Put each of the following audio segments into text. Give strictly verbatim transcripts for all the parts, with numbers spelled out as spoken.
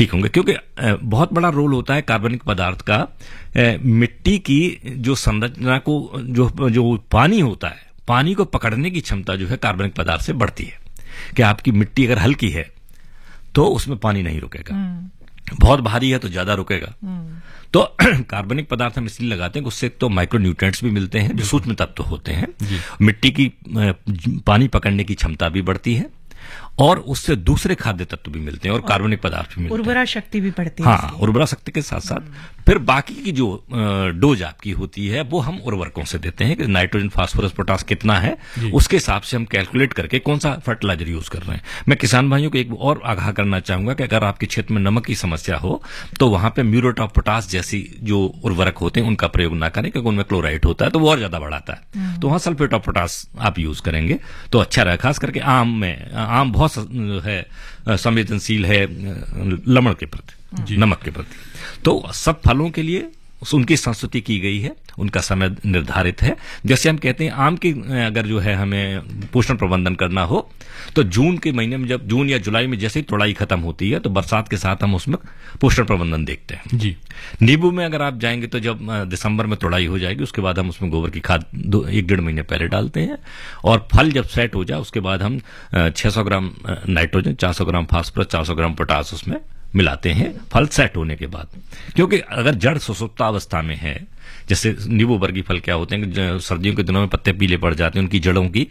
ठीक होंगे, क्योंकि बहुत बड़ा रोल होता है कार्बनिक पदार्थ का मिट्टी की जो संरचना को, जो जो पानी होता है, पानी को पकड़ने की क्षमता जो है कार्बनिक पदार्थ से बढ़ती है। कि आपकी मिट्टी अगर हल्की है तो उसमें पानी नहीं रुकेगा, बहुत भारी है तो ज्यादा रुकेगा। तो कार्बनिक पदार्थ हम इसलिए लगाते हैं कि उससे तो माइक्रो न्यूट्रिएंट्स भी मिलते हैं, जो सूक्ष्म तत्व होते हैं, मिट्टी की पानी पकड़ने की क्षमता भी बढ़ती है, और उससे दूसरे खाद्य तत्व भी मिलते हैं और कार्बनिक पदार्थ भी मिलते हैं, उर्वरा शक्ति भी बढ़ती है। हाँ, उर्वरा शक्ति के साथ साथ फिर बाकी की जो डोज आपकी होती है वो हम उर्वरकों से देते हैं कि नाइट्रोजन, फास्फोरस, पोटास कितना है, उसके हिसाब से हम कैलकुलेट करके कौन सा फर्टिलाइजर यूज कर रहे हैं। मैं किसान भाइयों को एक और आगाह करना चाहूंगा कि अगर आपके क्षेत्र में नमक की समस्या हो तो वहां पे म्यूरेट ऑफ पोटास जैसी जो उर्वरक होते हैं उनका प्रयोग ना करें, क्योंकि उनमें क्लोराइड होता है तो वो और ज्यादा बढ़ाता है। तो वहां सल्फेट ऑफ पोटास आप यूज करेंगे तो अच्छा रहेगा। खास करके आम में, आम बहुत है संवेदनशील है लवण के प्रति, नमक के प्रति। तो सब फलों के लिए उनकी संस्तुति की गई है, उनका समय निर्धारित है। जैसे हम कहते हैं आम की अगर जो है हमें पोषण प्रबंधन करना हो तो जून के महीने में, जब जून या जुलाई में जैसे ही तोड़ाई खत्म होती है तो बरसात के साथ हम उसमें पोषण प्रबंधन देखते हैं जी। नींबू में अगर आप जाएंगे तो जब दिसंबर में तोड़ाई हो जाएगी उसके बाद हम उसमें गोबर की खाद दो एक डेढ़ महीने पहले डालते हैं, और फल जब सेट हो जाए उसके बाद हम छह सौ ग्राम नाइट्रोजन, चार सौ ग्राम फास्फोरस, चार सौ ग्राम पोटास उसमें मिलाते हैं फल सेट होने के बाद। क्योंकि अगर जड़ सुसुप्तावस्था में है, जैसे नींबू वर्गीय फल क्या होते हैं कि सर्दियों के दिनों में पत्ते पीले पड़ जाते हैं, उनकी जड़ों की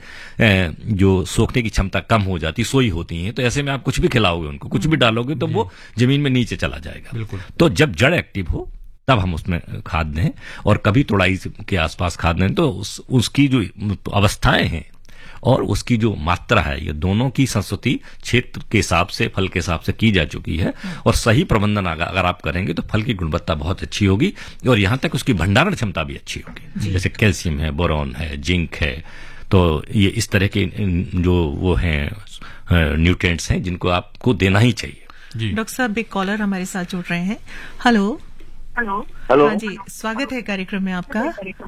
जो सोखने की क्षमता कम हो जाती, सोई होती है, तो ऐसे में आप कुछ भी खिलाओगे उनको, कुछ भी डालोगे तो वो जमीन में नीचे चला जाएगा। बिल्कुल। तो जब जड़ एक्टिव हो तब हम उसमें खाद दें, और कभी तोड़ाई के आसपास खाद दें तो उस, उसकी जो अवस्थाएं हैं और उसकी जो मात्रा है, ये दोनों की संस्तुति क्षेत्र के हिसाब से, फल के हिसाब से की जा चुकी है, और सही प्रबंधन अगर आप करेंगे तो फल की गुणवत्ता बहुत अच्छी होगी, और यहां तक उसकी भंडारण क्षमता भी अच्छी होगी। जैसे कैल्शियम है, बोरॉन है, जिंक है, तो ये इस तरह के जो वो हैं न्यूट्रिएंट्स हैं जिनको आपको देना ही चाहिए। डॉक्टर साहब, एक कॉलर हमारे साथ जुड़ रहे हैं। हेलो हेलो हेलो हाँ जी, स्वागत है कार्यक्रम में आपका।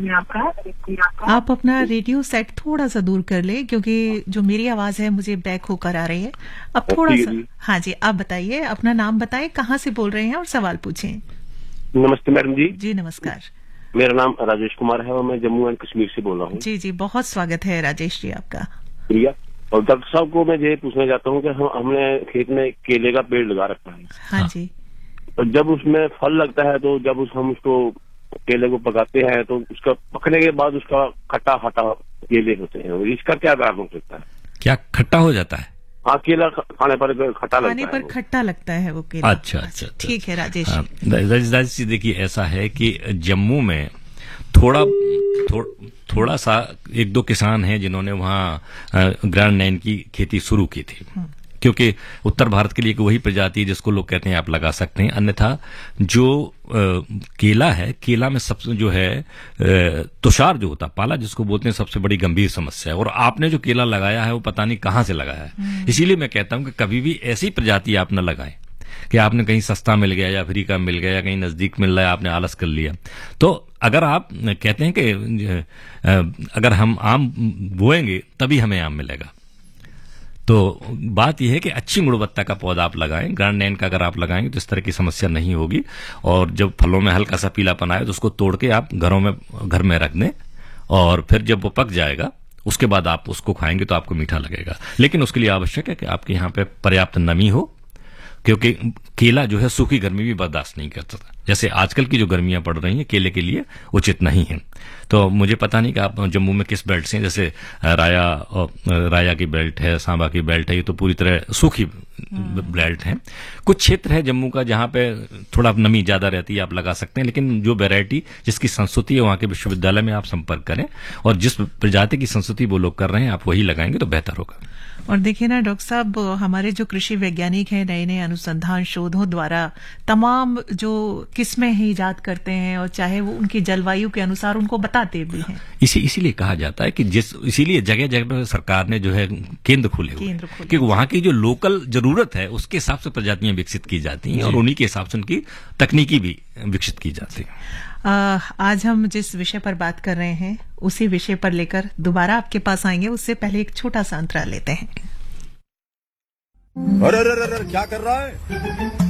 आप अपना रेडियो सेट थोड़ा सा दूर कर ले, क्योंकि जो मेरी आवाज है मुझे बैक होकर आ रही है। अब थोड़ा सा, हाँ जी, आप बताइए, अपना नाम बताएं, कहाँ से बोल रहे हैं और सवाल पूछें। नमस्ते मैडम जी। जी नमस्कार। मेरा नाम राजेश कुमार है और मैं जम्मू एंड कश्मीर से बोल रहा हूँ। जी जी, बहुत स्वागत है राजेश जी आपका। प्रिया, और डॉक्टर साहब को मैं ये पूछना चाहता हूँ कि हम हमने खेत में केले का पेड़ लगा रखा है। हाँ जी। तो जब उसमें फल लगता है तो जब उस हम उसको केले को पकाते हैं तो उसका पकने के बाद उसका खट्टा खट्टा केले होते हैं, इसका क्या कारण हो सकता है? क्या खट्टा हो जाता है? हाँ, केला खाने पर खट्टा लगता है। खाने पर खट्टा लगता है वो केला। अच्छा अच्छा, ठीक है राजेश। राजेश जी, देखिए ऐसा है कि जम्मू में थोड़ा थो, थोड़ा सा एक दो किसान हैं जिन्होंने वहाँ ग्रैंड नाइन की खेती शुरू की थी, क्योंकि उत्तर भारत के लिए वही प्रजाति है जिसको लोग कहते हैं आप लगा सकते हैं। अन्यथा जो आ, केला है, केला में सबसे जो है आ, तुषार जो होता, पाला जिसको बोलते हैं, सबसे बड़ी गंभीर समस्या है। और आपने जो केला लगाया है वो पता नहीं कहाँ से लगाया है। इसीलिए मैं कहता हूं कि कभी भी ऐसी प्रजाति आप न लगाएं कि आपने कहीं सस्ता मिल गया या फ्री का मिल गया या कहीं नजदीक मिल रहा है, आपने आलस कर लिया। तो अगर आप कहते हैं कि अगर हम आम बोएंगे तभी हमें आम मिलेगा, तो बात यह है कि अच्छी गुणवत्ता का पौधा आप लगाएं। ग्रैंड नाइन का अगर आप लगाएंगे तो इस तरह की समस्या नहीं होगी। और जब फलों में हल्का सा पीलापन आए तो उसको तोड़ के आप घरों में घर में रख दें, और फिर जब वो पक जाएगा उसके बाद आप उसको खाएंगे तो आपको मीठा लगेगा। लेकिन उसके लिए आवश्यक है कि आपके यहाँ पे पर्याप्त नमी हो, क्योंकि केला जो है सूखी गर्मी भी बर्दाश्त नहीं करता। जैसे आजकल की जो गर्मियां पड़ रही हैं केले के लिए उचित नहीं है। तो मुझे पता नहीं कि आप जम्मू में किस बेल्ट से हैं। जैसे राया राया की बेल्ट है, सांबा की बेल्ट है, ये तो पूरी तरह सूखी बेल्ट है। कुछ क्षेत्र है जम्मू का जहां पे थोड़ा नमी ज्यादा रहती है, आप लगा सकते हैं। लेकिन जो वैरायटी जिसकी संस्कृति है वहां के विश्वविद्यालय में आप संपर्क करें, और जिस प्रजाति की संस्कृति वो लोग कर रहे हैं आप वही लगाएंगे तो बेहतर होगा। और देखिए ना डॉक्टर साहब, हमारे जो कृषि वैज्ञानिक हैं नए नए अनुसंधान शोधों द्वारा तमाम जो किस्में ही इजाद करते हैं, और चाहे वो उनकी जलवायु के अनुसार उनको बताते भी हैं। इसी इसीलिए कहा जाता है कि जिस इसीलिए जगह जगह पर सरकार ने जो है केंद्र खोले हुए, क्योंकि वहां की जो लोकल जरूरत है उसके हिसाब से प्रजातियां विकसित की जाती हैं और उन्हीं के हिसाब से उनकी तकनीकी भी विकसित की जाती है। आ, आज हम जिस विषय पर बात कर रहे हैं उसी विषय पर लेकर दोबारा आपके पास आएंगे, उससे पहले एक छोटा सा अंतराल लेते हैं। अरे अरे अरे क्या कर रहा है?